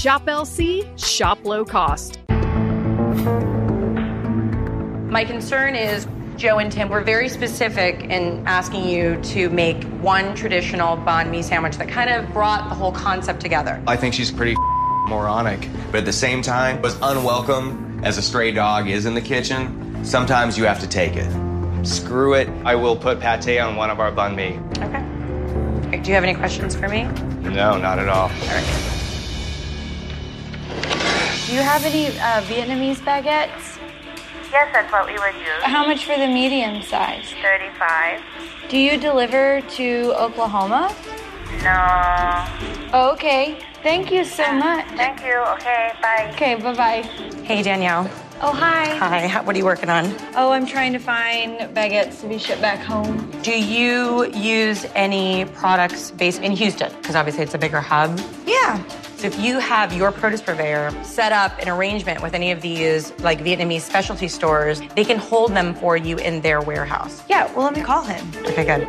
Shop LC, shop low cost. My concern is Joe and Tim were very specific in asking you to make one traditional banh mi sandwich that kind of brought the whole concept together. I think she's pretty moronic, but at the same time, as unwelcome as a stray dog is in the kitchen, sometimes you have to take it. Screw it. I will put pate on one of our banh mi. Okay. Do you have any questions for me? No, not at all. All right. Do you have any Vietnamese baguettes? Yes, that's what we would use. How much for the medium size? 35. Do you deliver to Oklahoma? No. Oh, okay. Thank you so much. Thank you. Okay, bye. Okay, bye-bye. Hey, Danielle. Oh, hi. Hi. What are you working on? Oh, I'm trying to find baguettes to be shipped back home. Do you use any products based in Houston? Because obviously it's a bigger hub. Yeah. So if you have your produce purveyor set up an arrangement with any of these like Vietnamese specialty stores, they can hold them for you in their warehouse. Yeah, well, let me call him. Okay, good.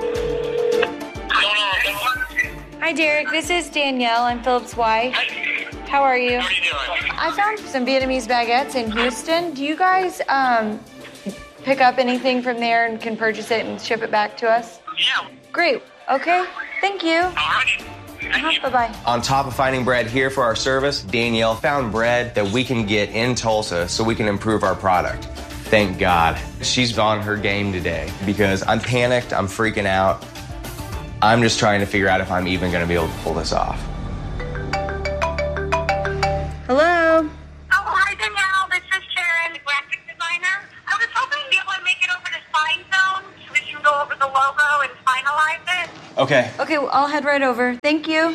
Hi, Derek. This is Danielle. I'm Philip's wife. How are you? How are you doing? I found some Vietnamese baguettes in Houston. Do you guys pick up anything from there and can purchase it and ship it back to us? Yeah. Great. Okay. Thank you. Alrighty. Thank you. Bye-bye. On top of finding bread here for our service, Danielle found bread that we can get in Tulsa so we can improve our product. Thank God. She's on her game today because I'm panicked, I'm freaking out. I'm just trying to figure out if I'm even going to be able to pull this off. Hello. Oh, hi, Danielle. This is Sharon, the graphic designer. I was hoping to be able to make it over to Sign Zone so we can go over the logo and finalize it. Okay. Okay, well, I'll head right over. Thank you.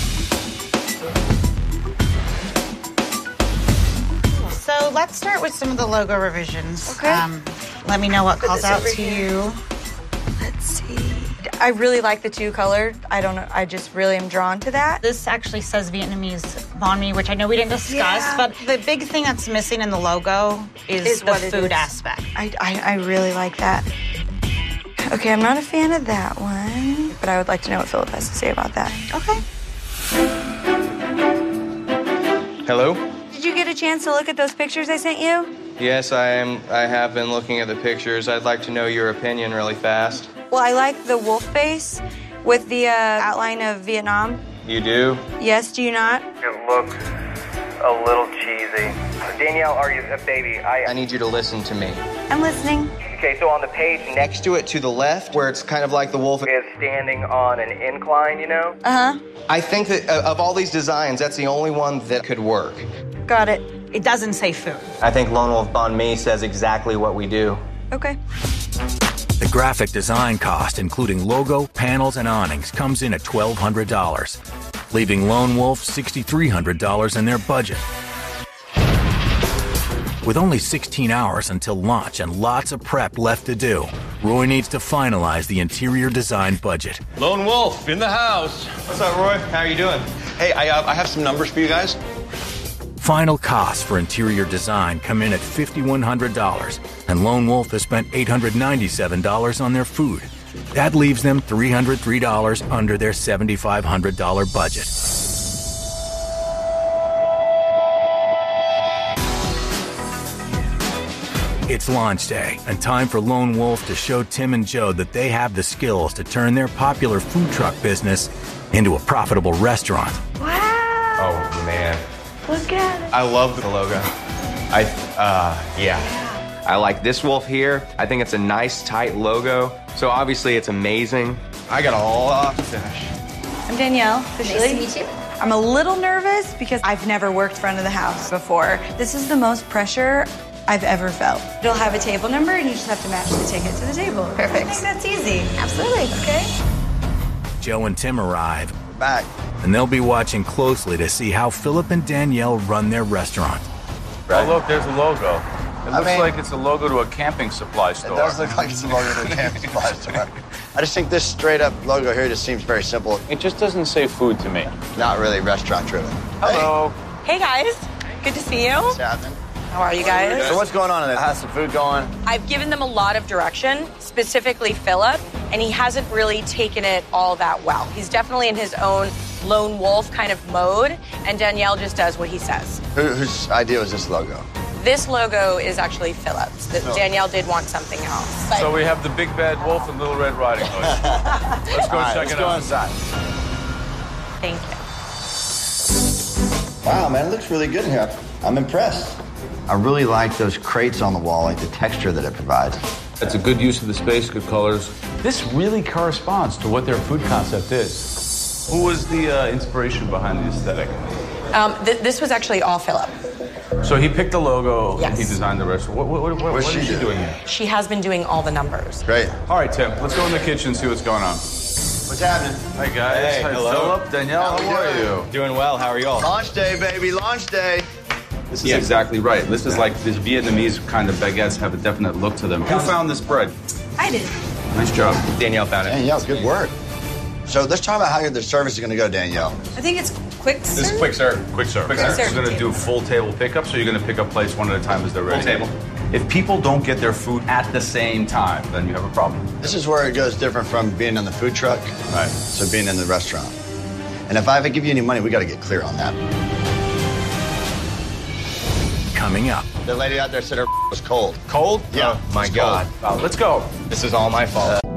So let's start with some of the logo revisions. Okay. Let me know what calls this out over to here. you. Let's see. I really like the two color. I don't know. I just really am drawn to that. This actually says Vietnamese banh mi, which I know we didn't discuss, Yeah. but the big thing that's missing in the logo is the what it food is. aspect. I really like that. Okay, I'm not a fan of that one, but I would like to know what Philip has to say about that. Okay. Hello? Did you get a chance to look at those pictures I sent you? Yes, I have been looking at the pictures. I'd like to know your opinion really fast. Well, I like the wolf face with the outline of Vietnam. You do? Yes, do you not? It looks a little cheesy. Danielle, are you a baby? I need you to listen to me. I'm listening. Okay, so on the page Next to it to the left, where it's kind of like the wolf. is standing on an incline, you know? Uh-huh. I think that of all these designs, that's the only one that could work. Got it. It doesn't say food. I think Lone Wolf Banh Mi says exactly what we do. Okay. The graphic design cost, including logo, panels, and awnings, comes in at $1,200, leaving Lone Wolf $6,300 in their budget. With only 16 hours until launch and lots of prep left to do, Roy needs to finalize the interior design budget. Lone Wolf in the house. What's up, Roy? How are you doing? Hey, I have some numbers for you guys. Final costs for interior design come in at $5,100, and Lone Wolf has spent $897 on their food. That leaves them $303 under their $7,500 budget. It's launch day, and time for Lone Wolf to show Tim and Joe that they have the skills to turn their popular food truck business into a profitable restaurant. Wow. Oh, man. Look at it. I love the logo. Yeah. I like this wolf here. I think it's a nice, tight logo. So obviously it's amazing. I got a lot to finish. I'm Danielle, officially. Nice to meet you. I'm a little nervous because I've never worked front of the house before. This is the most pressure I've ever felt. You'll have a table number and you just have to match the ticket to the table. Perfect. I think that's easy. Absolutely. Okay. Joe and Tim arrive, Back. and they'll be watching closely to see how Philip and Danielle run their restaurant. Oh, look, there's a logo. It looks mean- like it's a logo to a camping supply store. It does look like it's a logo to a camping supply store. I just think this straight up logo here just seems very simple. It just doesn't say food to me. Not really restaurant driven. Hello. Hey guys, good to see you. What's happening? How are you guys? So what's going on in there? How's some food going? I've given them a lot of direction, specifically Philip, and he hasn't really taken it all that well. He's definitely in his own lone wolf kind of mode, and Danielle just does what he says. Whose idea was this logo? This logo is actually Philip's. Danielle did want something else. But So we have the Big Bad Wolf and Little Red Riding Hood. Let's go check let's it go out. inside. thank you. Wow, man, it looks really good in here. I'm impressed. I really like those crates on the wall, like the texture that it provides. It's a good use of the space, good colors. This really corresponds to what their food concept is. Who was the inspiration behind the aesthetic? This was actually all Philip. So he picked the logo and Yes. he designed the rest. What is she doing here? She has been doing all the numbers. Great. All right, Tim, let's go in the kitchen and see what's going on. What's happening? Hi, guys. Hey, Hi, hello. Philip, Danielle, how are you? Doing well. How are y'all? Launch day, baby, launch day. This is exactly right. This is like these Vietnamese kind of baguettes have a definite look to them. Who found this bread? I did. Nice job. Danielle found it. Danielle, good work. So let's talk about how the service is going to go, Danielle. I think it's quick serve. This is quick serve. Quick serve. Quick serve. You're going to do full table pickups, or you're going to pick up plates one at a time as they're ready? Full table. If people don't get their food at the same time, then you have a problem. This is where it goes different from being in the food truck, Right. so being in the restaurant. And if I ever give you any money, we got to get clear on that. Coming up. The lady out there said her was cold. Cold? Yeah, Oh, my it's God. Let's go. This is all my fault.